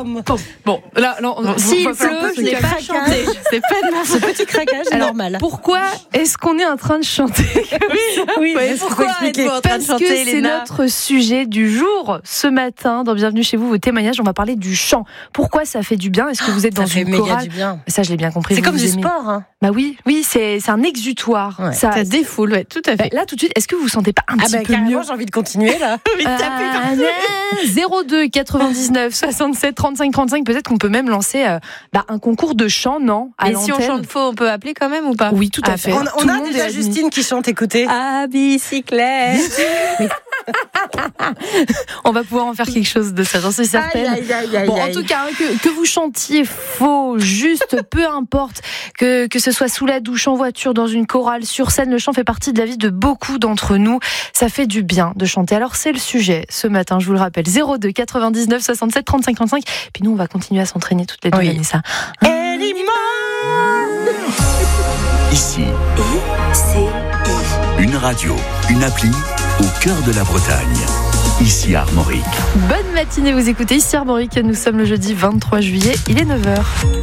Bon, là, non, s'il pleut, je n'ai pas chanté. C'est pas de ma faute. Ce petit craquage est normal. Pourquoi est-ce qu'on est en train de chanter Oui, pourquoi êtes-vous en train de chanter, Parce que c'est notre sujet du jour. Ce matin, dans Bienvenue chez vous, vos témoignages, on va parler du chant. Pourquoi ça fait du bien ? Est-ce que vous êtes dans une chorale ? Du bien. Ça, je l'ai bien compris. C'est vous comme vous du aimez. sport. Hein. Bah oui, c'est un exutoire. Ouais. Ça défoule, ouais, tout à fait. Là, tout de suite, est-ce que vous vous sentez pas un petit peu mieux ? J'ai envie de continuer là. 02 99 67 35 35. Peut-être qu'on peut même lancer un concours de chant, non ? Et si on chante faux, on peut appeler quand même ou pas ? Oui, tout à fait. On Tout le a monde déjà est admis. Justine qui chante, écoutez. À bicyclette. On va pouvoir en faire quelque chose de ça, j'en suis certaine. En tout cas, que vous chantiez faux, juste, peu importe, que ce soit sous la douche, en voiture, dans une chorale, sur scène, le chant fait partie de la vie de beaucoup d'entre nous. Ça fait du bien de chanter. Alors c'est le sujet ce matin, je vous le rappelle, 02 99 67 35 35. Puis nous, on va continuer à s'entraîner toutes les deux, Vanessa. Ici, une radio, une appli au cœur de la Bretagne. Ici Armorique. Bonne matinée, vous écoutez ici Armorique. Nous sommes le jeudi 23 juillet, il est 9h.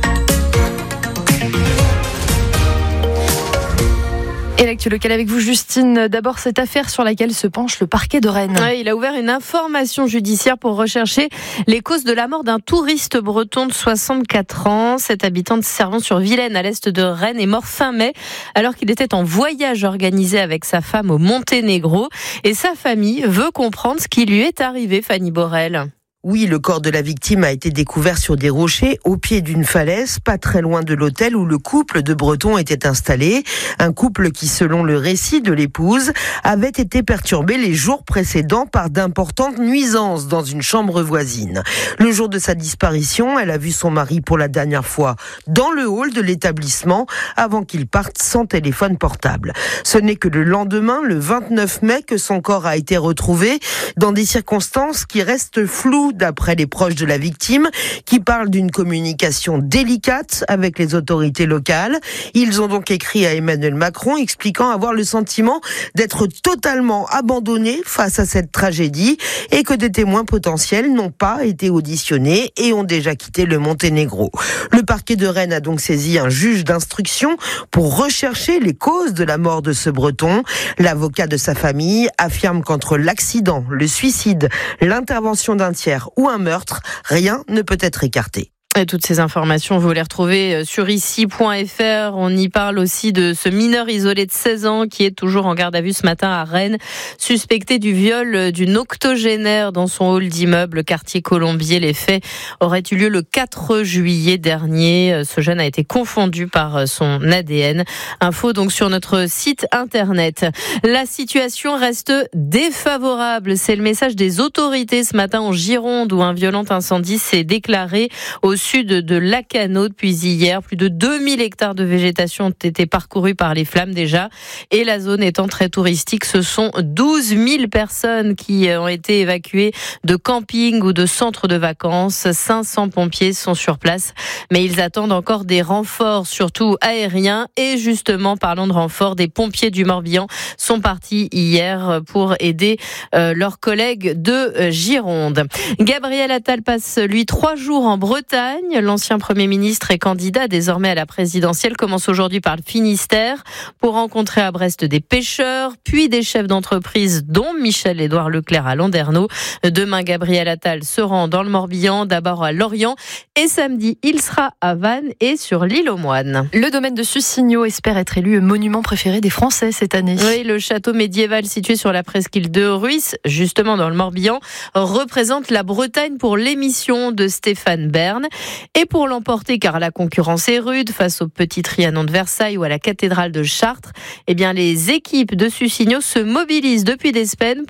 Et l'actu locale avec vous, Justine. D'abord, cette affaire sur laquelle se penche le parquet de Rennes. Ouais, il a ouvert une information judiciaire pour rechercher les causes de la mort d'un touriste breton de 64 ans. Cet habitant de Servan-sur-Vilaine, à l'est de Rennes, est mort fin mai, alors qu'il était en voyage organisé avec sa femme au Monténégro. Et sa famille veut comprendre ce qui lui est arrivé, Fanny Borel. Oui, le corps de la victime a été découvert sur des rochers au pied d'une falaise, pas très loin de l'hôtel où le couple de Bretons était installé. Un couple qui, selon le récit de l'épouse, avait été perturbé les jours précédents par d'importantes nuisances dans une chambre voisine. Le jour de sa disparition, elle a vu son mari pour la dernière fois dans le hall de l'établissement avant qu'il parte sans téléphone portable. Ce n'est que le lendemain, le 29 mai, que son corps a été retrouvé dans des circonstances qui restent floues d'après les proches de la victime, qui parlent d'une communication délicate avec les autorités locales. Ils ont donc écrit à Emmanuel Macron expliquant avoir le sentiment d'être totalement abandonnés face à cette tragédie et que des témoins potentiels n'ont pas été auditionnés et ont déjà quitté le Monténégro. Le parquet de Rennes a donc saisi un juge d'instruction pour rechercher les causes de la mort de ce Breton. L'avocat de sa famille affirme qu'entre l'accident, le suicide, l'intervention d'un tiers ou un meurtre, rien ne peut être écarté. Et toutes ces informations, vous les retrouvez sur ici.fr. On y parle aussi de ce mineur isolé de 16 ans qui est toujours en garde à vue ce matin à Rennes, suspecté du viol d'une octogénaire dans son hall d'immeuble quartier Colombier. Les faits auraient eu lieu le 4 juillet dernier. Ce jeune a été confondu par son ADN. Info donc sur notre site internet. La situation reste défavorable. C'est le message des autorités ce matin en Gironde où un violent incendie s'est déclaré au sud de Lacanau depuis hier. Plus de 2000 hectares de végétation ont été parcourus par les flammes déjà. Et la zone étant très touristique, ce sont 12 000 personnes qui ont été évacuées de camping ou de centres de vacances. 500 pompiers sont sur place. Mais ils attendent encore des renforts, surtout aériens. Et justement, parlant de renforts, des pompiers du Morbihan sont partis hier pour aider leurs collègues de Gironde. Gabriel Attal passe, lui, 3 jours en Bretagne. L'ancien Premier ministre et candidat désormais à la présidentielle commence aujourd'hui par le Finistère pour rencontrer à Brest des pêcheurs, puis des chefs d'entreprise dont Michel-Édouard Leclerc à Landerneau. Demain, Gabriel Attal se rend dans le Morbihan, d'abord à Lorient et samedi, il sera à Vannes et sur l'île aux Moines. Le domaine de Sucigno espère être élu monument préféré des Français cette année. Oui, le château médiéval situé sur la presqu'île de Ruisse, justement dans le Morbihan, représente la Bretagne pour l'émission de Stéphane Bern. Et pour l'emporter, car la concurrence est rude face au Petit Trianon de Versailles ou à la cathédrale de Chartres, eh bien les équipes de Sucigno se mobilisent depuis des semaines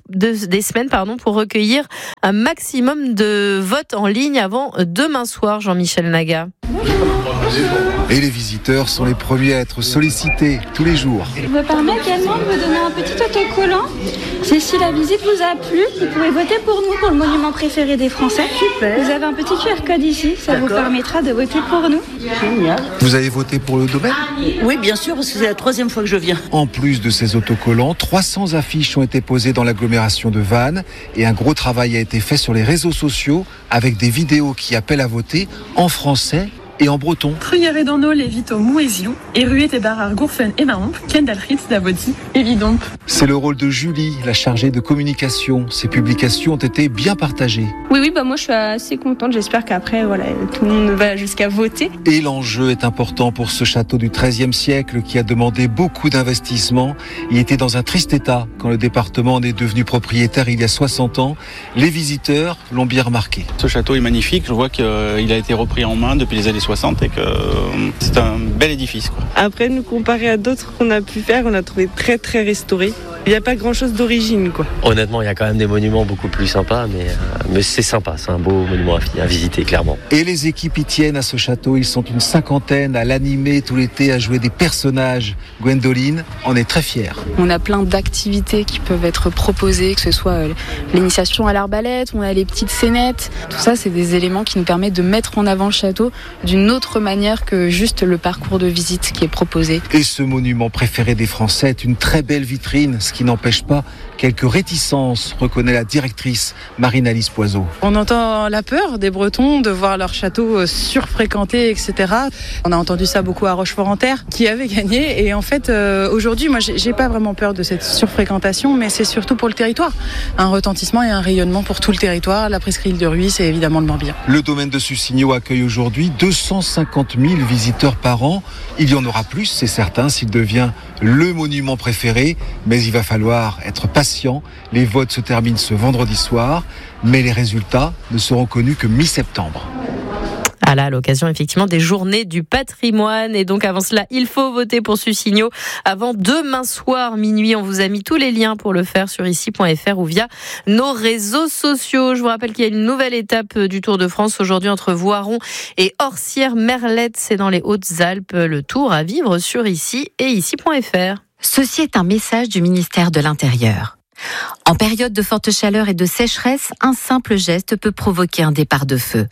pour recueillir un maximum de votes en ligne avant demain soir, Jean-Michel Naga. Et les visiteurs sont les premiers à être sollicités tous les jours. Je me permets également de vous donner un petit autocollant. C'est si la visite vous a plu, vous pouvez voter pour nous, pour le monument préféré des Français. Super. Vous avez un petit QR code ici, ça vous permettra de voter pour nous. Génial. Vous avez voté pour le domaine ? Oui, bien sûr, parce que c'est la 3e fois que je viens. En plus de ces autocollants, 300 affiches ont été posées dans l'agglomération de Vannes et un gros travail a été fait sur les réseaux sociaux avec des vidéos qui appellent à voter en français et en breton. Trugare dans les vito Mouéziou, et ruet et barrar Gourfen et Mahomp, Kendalrit, Davoti et Vidomp. C'est le rôle de Julie, la chargée de communication. Ces publications ont été bien partagées. Oui, moi je suis assez contente. J'espère qu'après, tout le monde va jusqu'à voter. Et l'enjeu est important pour ce château du XIIIe siècle qui a demandé beaucoup d'investissement. Il était dans un triste état quand le département en est devenu propriétaire il y a 60 ans. Les visiteurs l'ont bien remarqué. Ce château est magnifique. Je vois qu'il a été repris en main depuis les années 60 et que c'est un bel édifice. Après, nous comparer à d'autres qu'on a pu faire, on a trouvé très très restauré. Il n'y a pas grand chose d'origine, Honnêtement, il y a quand même des monuments beaucoup plus sympas, mais c'est sympa, c'est un beau monument à visiter, clairement. Et les équipes y tiennent à ce château, ils sont une 50aine à l'animer tout l'été, à jouer des personnages. Gwendoline en est très fière. On a plein d'activités qui peuvent être proposées, que ce soit l'initiation à l'arbalète, on a les petites scénettes. Tout ça, c'est des éléments qui nous permettent de mettre en avant le château d'une autre manière que juste le parcours de visite qui est proposé. Et ce monument préféré des Français est une très belle vitrine, ce qui n'empêche pas quelques réticences, reconnaît la directrice Marine-Alice Poiseau. On entend la peur des Bretons de voir leur château surfréquenté, etc. On a entendu ça beaucoup à Rochefort-en-Terre, qui avait gagné. Et en fait, aujourd'hui, moi, j'ai pas vraiment peur de cette surfréquentation, mais c'est surtout pour le territoire. Un retentissement et un rayonnement pour tout le territoire. La presqu'île de Rhuys et évidemment le Morbihan. Le domaine de Sussigno accueille aujourd'hui 250 000 visiteurs par an. Il y en aura plus, c'est certain, s'il devient le monument préféré, mais il va falloir être patient. Les votes se terminent ce vendredi soir, mais les résultats ne seront connus que mi-septembre. À l'occasion effectivement des journées du patrimoine. Et donc avant cela, il faut voter pour Sussigno avant demain soir minuit. On vous a mis tous les liens pour le faire sur ici.fr ou via nos réseaux sociaux. Je vous rappelle qu'il y a une nouvelle étape du Tour de France aujourd'hui entre Voiron et Orsières-Merlette. C'est dans les Hautes-Alpes. Le Tour à vivre sur ici et ici.fr. Ceci est un message du ministère de l'Intérieur. En période de forte chaleur et de sécheresse, un simple geste peut provoquer un départ de feu.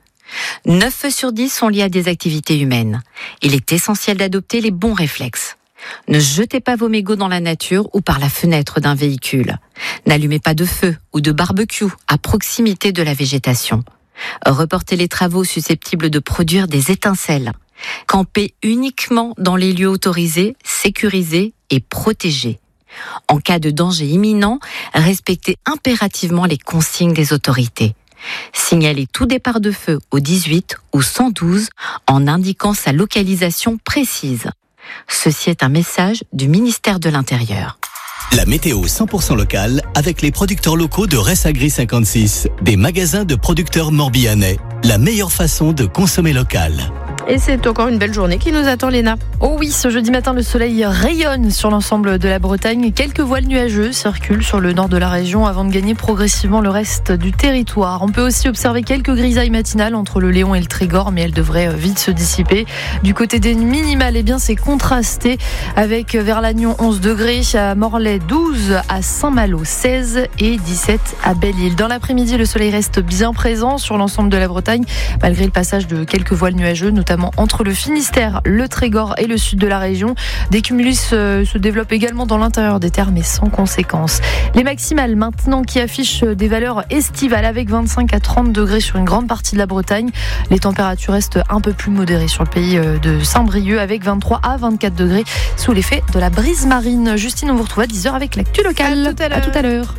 9 feux sur 10 sont liés à des activités humaines. Il est essentiel d'adopter les bons réflexes. Ne jetez pas vos mégots dans la nature ou par la fenêtre d'un véhicule. N'allumez pas de feu ou de barbecue à proximité de la végétation. Reportez les travaux susceptibles de produire des étincelles. Campez uniquement dans les lieux autorisés, sécurisés et protégés. En cas de danger imminent, respectez impérativement les consignes des autorités. Signalez tout départ de feu au 18 ou 112 en indiquant sa localisation précise. Ceci est un message du ministère de l'Intérieur. La météo 100% locale avec les producteurs locaux de Ressagri 56, des magasins de producteurs morbihanais. La meilleure façon de consommer local. Et c'est encore une belle journée qui nous attend, Léna. Oh oui, ce jeudi matin, le soleil rayonne sur l'ensemble de la Bretagne. Quelques voiles nuageux circulent sur le nord de la région avant de gagner progressivement le reste du territoire. On peut aussi observer quelques grisailles matinales entre le Léon et le Trégor, mais elles devraient vite se dissiper. Du côté des minimales, eh bien, c'est contrasté avec vers Lannion 11 degrés, à Morlaix 12, à Saint-Malo 16 et 17 à Belle-Île. Dans l'après-midi, le soleil reste bien présent sur l'ensemble de la Bretagne, malgré le passage de quelques voiles nuageux, notamment entre le Finistère, le Trégor et le sud de la région. Des cumulus se développent également dans l'intérieur des terres, mais sans conséquence. Les maximales maintenant qui affichent des valeurs estivales avec 25 à 30 degrés sur une grande partie de la Bretagne. Les températures restent un peu plus modérées sur le pays de Saint-Brieuc avec 23 à 24 degrés sous l'effet de la brise marine. Justine, on vous retrouve à 10h avec l'actu locale. À tout à l'heure.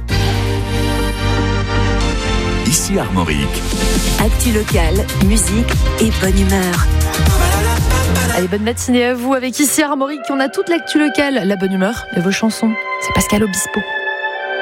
Ici Armorique. Actu locale, musique et bonne humeur. Allez, bonne matinée à vous avec Ici Armorique. On a toute l'actu locale, la bonne humeur et vos chansons. C'est Pascal Obispo.